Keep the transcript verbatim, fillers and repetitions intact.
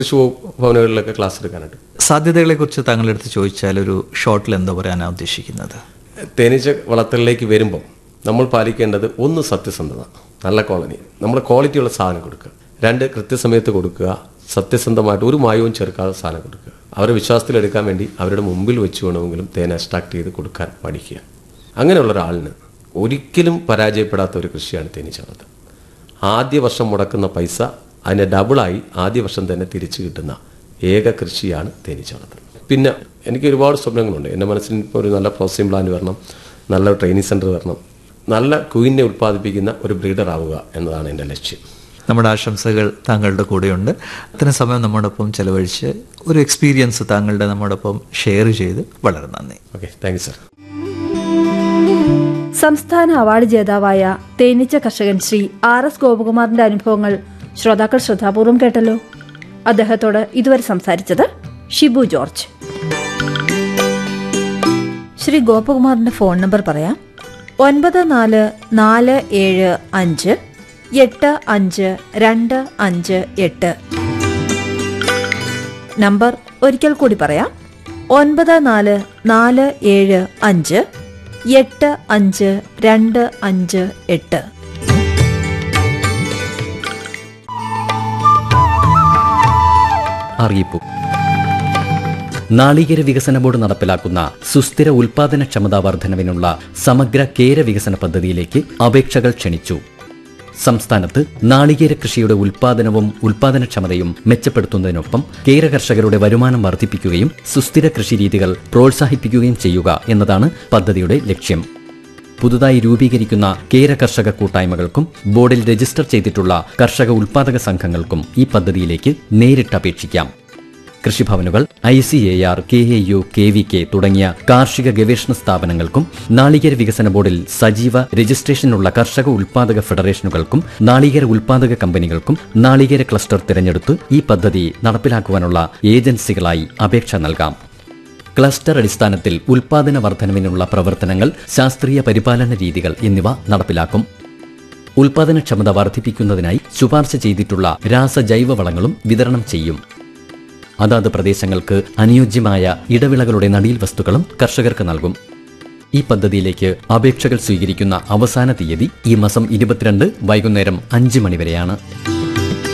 കൃഷി ഭവനുകളിലൊക്കെ ക്ലാസ് എടുക്കാനായിട്ട്. സാധ്യതകളെക്കുറിച്ച് താങ്കളുടെ അടുത്ത് ചോദിച്ചാൽ ഒരു ഷോർട്ടിൽ എന്താ പറയാനാണ് ഉദ്ദേശിക്കുന്നത്? തേനീച്ച വളർത്തലിലേക്ക് വരുമ്പം നമ്മൾ പാലിക്കേണ്ടത് ഒന്ന് സത്യസന്ധത, നല്ല കോളനി, നമ്മൾ ക്വാളിറ്റിയുള്ള സാധനം കൊടുക്കുക. രണ്ട്, കൃത്യസമയത്ത് കൊടുക്കുക, സത്യസന്ധമായിട്ട് ഒരു മായവും ചേർക്കാതെ സാധനം കൊടുക്കുക. അവരെ വിശ്വാസത്തിലെടുക്കാൻ വേണ്ടി അവരുടെ മുമ്പിൽ വെച്ച് വേണമെങ്കിലും തേൻ എക്സ്ട്രാക്ട് ചെയ്ത് കൊടുക്കാൻ പഠിക്കുക. അങ്ങനെയുള്ള ഒരാളിന് ഒരിക്കലും പരാജയപ്പെടാത്ത ഒരു കൃഷിയാണ് തേനീച്ച വളർത്തൽ. ആദ്യ വർഷം മുടക്കുന്ന പൈസ അതിനെ ഡബിളായി ആദ്യ വർഷം തന്നെ തിരിച്ചു കിട്ടുന്ന ഏക കൃഷിയാണ് തേനീച്ച വളർത്തൽ. പിന്നെ എനിക്ക് ഒരുപാട് സ്വപ്നങ്ങളുണ്ട്. എൻ്റെ മനസ്സിൽ ഇപ്പോൾ ഒരു നല്ല പ്രോസസ്സിംഗ് പ്ലാന്റ് വരണം, നല്ല ട്രെയിനിങ് സെൻറ്റർ വരണം, നല്ല ക്വീനെ ഉൽപ്പാദിപ്പിക്കുന്ന ഒരു ബ്രീഡർ ആവുക എന്നതാണ് എൻ്റെ ലക്ഷ്യം. നമ്മുടെ ആശംസകൾ താങ്കളുടെ കൂടെയുണ്ട്. അത്തരം സമയം നമ്മോടൊപ്പം ചെലവഴിച്ച് ഒരു എക്സ്പീരിയൻസ് താങ്കളുടെ നമ്മോടൊപ്പം ഷെയർ ചെയ്ത് വളരെ നന്ദി. Okay, thank you sir. സംസ്ഥാന അവാർഡ് ജേതാവായ തേനീച്ച കർഷകൻ ശ്രീ ആർ എസ് ഗോപകുമാറിന്റെ അനുഭവങ്ങൾ ശ്രോതാക്കൾ ശ്രദ്ധാപൂർവം കേട്ടല്ലോ. അദ്ദേഹത്തോട് ഇതുവരെ സംസാരിച്ചത് Shibu George. Shri ഗോപകുമാറിന്റെ phone number പറയാം: ഒൻപത് നാല് നാല് ഏഴ് അഞ്ച് എട്ട് അഞ്ച് രണ്ട് അഞ്ച് എട്ട്. നമ്പർ ഒരിക്കൽ കൂടി പറയാം: ഒൻപത് നാല് നാല് ഏഴ് അഞ്ച് എട്ട് അഞ്ച് രണ്ട് അഞ്ച് എട്ട്. അറിയിപ്പു. നാളികേര വികസന ബോർഡ് നടപ്പിലാക്കുന്ന സുസ്ഥിര ഉൽപാദനക്ഷമതാ വർധനവിനുള്ള സമഗ്ര കേര വികസന പദ്ധതിയിലേക്ക് അപേക്ഷകൾ ക്ഷണിച്ചു. സംസ്ഥാനത്ത് നാളികേര കൃഷിയുടെ ഉൽപാദനവും ഉൽപാദനക്ഷമതയും മെച്ചപ്പെടുത്തുന്നതിനൊപ്പം കേര കർഷകരുടെ വരുമാനം വർദ്ധിപ്പിക്കുകയും സുസ്ഥിര കൃഷി രീതികൾ പ്രോത്സാഹിപ്പിക്കുകയും ചെയ്യുക എന്നതാണ് പദ്ധതിയുടെ ലക്ഷ്യം. പുതുതായി രൂപീകരിക്കുന്ന കേര കർഷക കൂട്ടായ്മകൾക്കും ബോർഡിൽ രജിസ്റ്റർ ചെയ്തിട്ടുള്ള കർഷക ഉൽപാദക സംഘങ്ങൾക്കും ഈ പദ്ധതിയിലേക്ക് നേരിട്ട് അപേക്ഷിക്കാം. കൃഷിഭവനുകൾ, I C A R, K A U, K V K തുടങ്ങിയ കാർഷിക ഗവേഷണ സ്ഥാപനങ്ങൾക്കും നാളികേര വികസന ബോർഡിൽ സജീവ രജിസ്ട്രേഷനുള്ള കർഷക ഉൽപാദക ഫെഡറേഷനുകൾക്കും നാളികേര ഉൽപാദക കമ്പനികൾക്കും നാളികേര ക്ലസ്റ്റർ തിരഞ്ഞെടുത്ത് ഈ പദ്ധതി നടപ്പിലാക്കുവാനുള്ള ഏജൻസികളായി അപേക്ഷ നൽകാം. ക്ലസ്റ്റർ അടിസ്ഥാനത്തിൽ ഉൽപാദന വർധനവിനുള്ള പ്രവർത്തനങ്ങൾ, ശാസ്ത്രീയ പരിപാലന രീതികൾ എന്നിവ നടപ്പിലാക്കും. ഉൽപാദനക്ഷമത വർദ്ധിപ്പിക്കുന്നതിനായി ശുപാർശ ചെയ്തിട്ടുള്ള രാസജൈവ വളങ്ങളും വിതരണം ചെയ്യും. അതാത് പ്രദേശങ്ങൾക്ക് അനുയോജ്യമായ ഇടവിളകളുടെ നടീൽ വസ്തുക്കളും കർഷകർക്ക് നൽകും. ഈ പദ്ധതിയിലേക്ക് അപേക്ഷകൾ സ്വീകരിക്കുന്ന അവസാന തീയതി ഈ മാസം ഇരുപത്തിരണ്ട് വൈകുന്നേരം അഞ്ച് മണിവരെയാണ്.